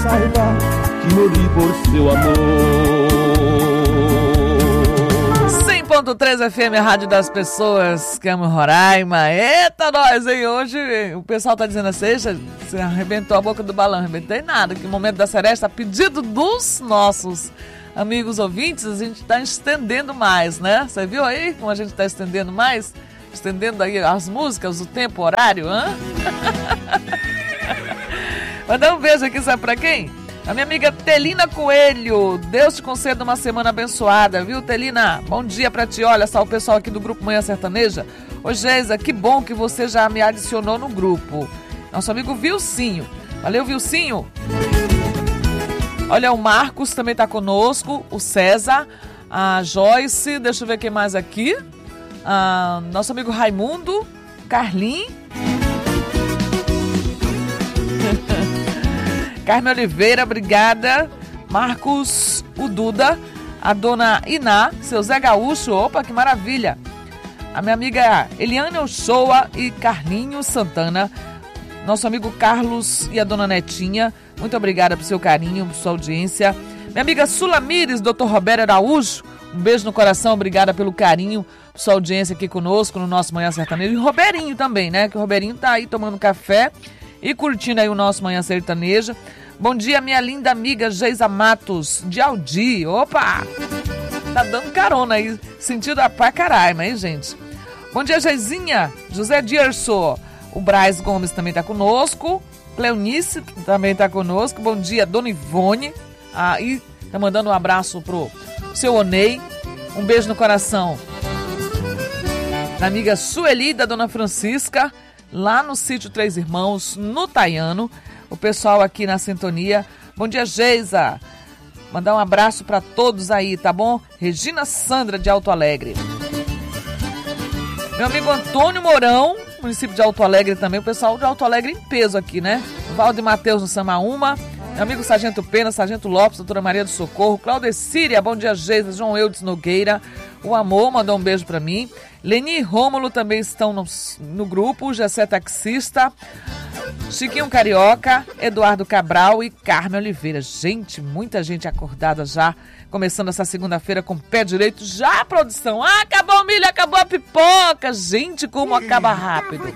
saiba que morri por seu amor. 100.3 FM, a rádio das pessoas que amam Roraima. Eita, nós, hein? Hoje o pessoal tá dizendo assim, você arrebentou a boca do balão. Arrebentei nada, que o Momento da Seresta, a pedido dos nossos amigos ouvintes, a gente tá estendendo mais, né? Você viu aí como a gente tá estendendo mais? Estendendo aí as músicas, o tempo, o horário, hã? Mandar um beijo aqui, sabe pra quem? A minha amiga Telina Coelho. Deus te conceda uma semana abençoada, viu, Telina? Bom dia pra ti. Olha só o pessoal aqui do Grupo Manhã Sertaneja. Ô, Geisa, que bom que você já me adicionou no grupo. Nosso amigo Vilcinho. Valeu, Vilcinho. Olha, o Marcos também tá conosco. O César. A Joyce. Deixa eu ver quem mais aqui. Nosso amigo Raimundo. Carlinhos. Carmen Oliveira, obrigada. Marcos, o Duda, a dona Iná, seu Zé Gaúcho, opa, que maravilha. A minha amiga Eliane Ochoa e Carlinhos Santana, nosso amigo Carlos e a dona Netinha, muito obrigada por seu carinho, por sua audiência. Minha amiga Sulamires, Dr. Roberto Araújo, um beijo no coração, obrigada pelo carinho, por sua audiência aqui conosco no nosso Manhã Sertanejo. E o Roberinho também, né, que o Roberinho tá aí tomando café e curtindo aí o nosso Manhã Sertaneja. Bom dia, minha linda amiga Geisa Matos, de Aldi. Opa! Tá dando carona aí, sentido pra caralho, hein, gente? Bom dia, Geizinha, José Dierso. O Braz Gomes também tá conosco. Cleonice também tá conosco. Bom dia, Dona Ivone. E tá mandando um abraço pro seu Onei. Um beijo no coração da amiga Sueli, da Dona Francisca, lá no sítio Três Irmãos, no Taiano. O pessoal aqui na sintonia. Bom dia, Geisa. Mandar um abraço para todos aí, tá bom? Regina Sandra, de Alto Alegre. Meu amigo Antônio Mourão, município de Alto Alegre também. O pessoal de Alto Alegre em peso aqui, né? Valde Mateus no Samaúma. Meu amigo Sargento Pena, Sargento Lopes, doutora Maria do Socorro. Claudecíria, bom dia, Geisa. João Eudes Nogueira. O Amor mandou um beijo para mim. Leni e Rômulo também estão no grupo. Gessé Taxista. Chiquinho Carioca, Eduardo Cabral e Carmen Oliveira. Gente, muita gente acordada já, começando essa segunda-feira com o pé direito. Já, produção, acabou o milho, acabou a pipoca. Gente, como acaba rápido.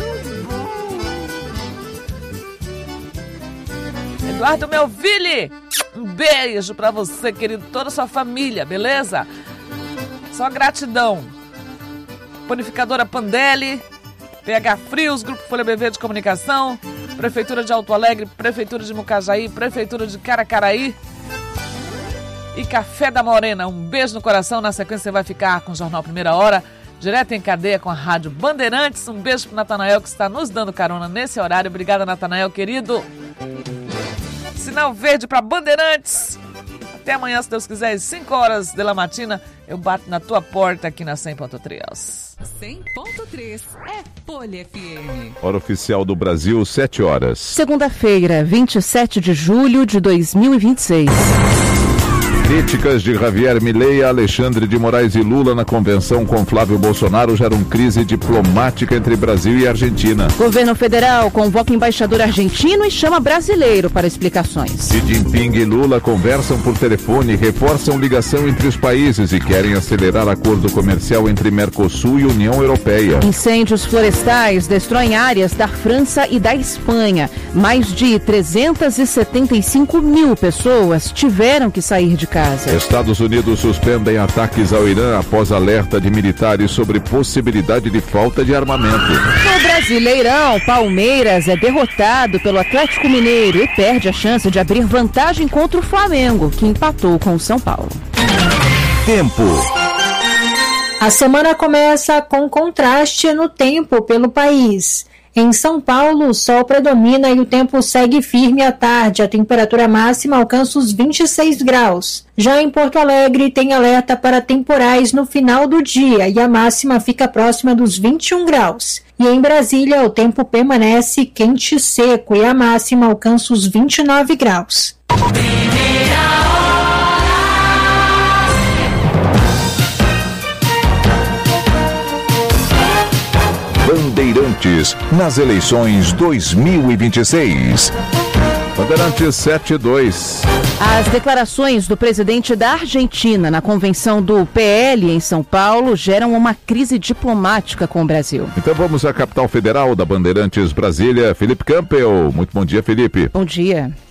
Eduardo Melville, um beijo pra você, querido, toda a sua família, beleza? Só gratidão. Panificadora Pandelli, PH Frios, Grupo Folha BV de Comunicação, Prefeitura de Alto Alegre, Prefeitura de Mucajaí, Prefeitura de Caracaraí e Café da Morena. Um beijo no coração. Na sequência você vai ficar com o Jornal Primeira Hora, direto em cadeia com a Rádio Bandeirantes. Um beijo pro Natanael, que está nos dando carona nesse horário. Obrigada, Natanael, querido. Sinal verde para Bandeirantes. Até amanhã, se Deus quiser, às 5 horas da matina, eu bato na tua porta aqui na 100.3. 100.3 é Folha FM. Hora oficial do Brasil, 7 horas. Segunda-feira, 27 de julho de 2026. Críticas de Javier Milei, Alexandre de Moraes e Lula na convenção com Flávio Bolsonaro geram crise diplomática entre Brasil e Argentina. Governo federal convoca embaixador argentino e chama brasileiro para explicações. Xi Jinping e Lula conversam por telefone, reforçam ligação entre os países e querem acelerar acordo comercial entre Mercosul e União Europeia. Incêndios florestais destroem áreas da França e da Espanha. Mais de 375 mil pessoas tiveram que sair de casa. Estados Unidos suspendem ataques ao Irã após alerta de militares sobre possibilidade de falta de armamento. No Brasileirão, Palmeiras é derrotado pelo Atlético Mineiro e perde a chance de abrir vantagem contra o Flamengo, que empatou com o São Paulo. Tempo. A semana começa com contraste no tempo pelo país. Em São Paulo, o sol predomina e o tempo segue firme à tarde. A temperatura máxima alcança os 26 graus. Já em Porto Alegre, tem alerta para temporais no final do dia e a máxima fica próxima dos 21 graus. E em Brasília, o tempo permanece quente e seco e a máxima alcança os 29 graus. Bandeirantes nas eleições 2026. Bandeirantes 7-2. As declarações do presidente da Argentina na convenção do PL em São Paulo geram uma crise diplomática com o Brasil. Então vamos à capital federal da Bandeirantes, Brasília. Felipe Campbell. Muito bom dia, Felipe. Bom dia.